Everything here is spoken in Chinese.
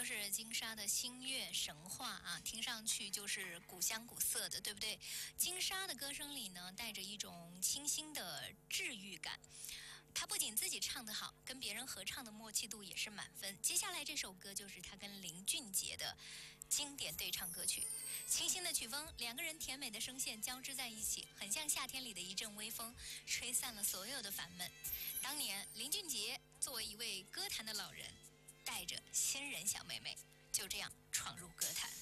是金沙的星月神话啊，听上去就是古香古色的，对不对？金沙的歌声里呢，带着一种清新的治愈感。他不仅自己唱得好，跟别人合唱的默契度也是满分。接下来这首歌就是他跟林俊杰的经典对唱歌曲，清新的曲风，两个人甜美的声线交织在一起，很像夏天里的一阵微风，吹散了所有的烦闷。当年林俊杰作为一位歌坛的老人，带着新人小妹妹，就这样闯入歌坛。